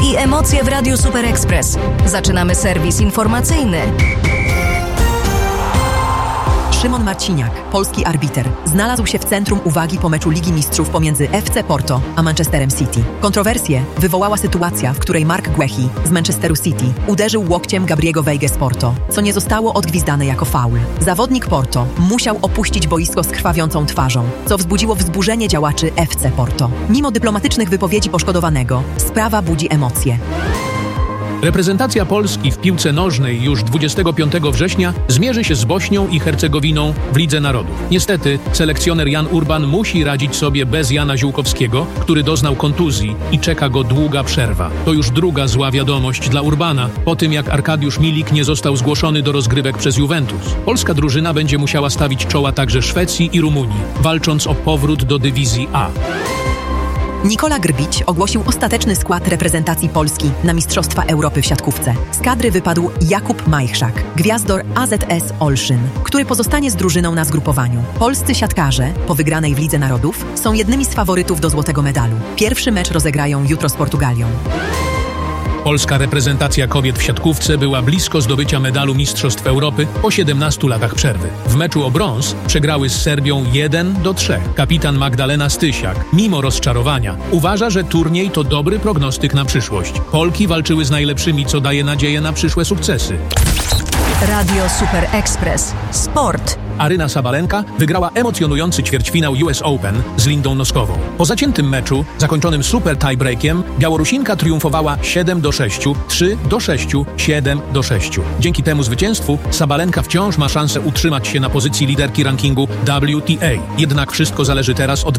i emocje w Radiu Super Express. Zaczynamy serwis informacyjny. Szymon Marciniak, polski arbiter, znalazł się w centrum uwagi po meczu Ligi Mistrzów pomiędzy FC Porto a Manchesterem City. Kontrowersję wywołała sytuacja, w której Mark Guehi z Manchesteru City uderzył łokciem Gabriego Veigę z Porto, co nie zostało odgwizdane jako faul. Zawodnik Porto musiał opuścić boisko z krwawiącą twarzą, co wzbudziło wzburzenie działaczy FC Porto. Mimo dyplomatycznych wypowiedzi poszkodowanego, sprawa budzi emocje. Reprezentacja Polski w piłce nożnej już 25 września zmierzy się z Bośnią i Hercegowiną w Lidze Narodów. Niestety selekcjoner Jan Urban musi radzić sobie bez Jana Ziółkowskiego, który doznał kontuzji i czeka go długa przerwa. To już druga zła wiadomość dla Urbana, po tym jak Arkadiusz Milik nie został zgłoszony do rozgrywek przez Juventus. Polska drużyna będzie musiała stawić czoła także Szwecji i Rumunii, walcząc o powrót do dywizji A. Nikola Grbić ogłosił ostateczny skład reprezentacji Polski na Mistrzostwa Europy w siatkówce. Z kadry wypadł Jakub Majchrzak, gwiazdor AZS Olszyn, który pozostanie z drużyną na zgrupowaniu. Polscy siatkarze, po wygranej w Lidze Narodów, są jednymi z faworytów do złotego medalu. Pierwszy mecz rozegrają jutro z Portugalią. Polska reprezentacja kobiet w siatkówce była blisko zdobycia medalu Mistrzostw Europy po 17 latach przerwy. W meczu o brąz przegrały z Serbią 1-3. Kapitan Magdalena Stysiak, mimo rozczarowania, uważa, że turniej to dobry prognostyk na przyszłość. Polki walczyły z najlepszymi, co daje nadzieję na przyszłe sukcesy. Radio Super Express. Sport. Aryna Sabalenka wygrała emocjonujący ćwierćfinał US Open z Lindą Noskową. Po zaciętym meczu, zakończonym super tiebreakiem, Białorusinka triumfowała 7-6, 3-6, 7-6. Dzięki temu zwycięstwu Sabalenka wciąż ma szansę utrzymać się na pozycji liderki rankingu WTA. Jednak wszystko zależy teraz od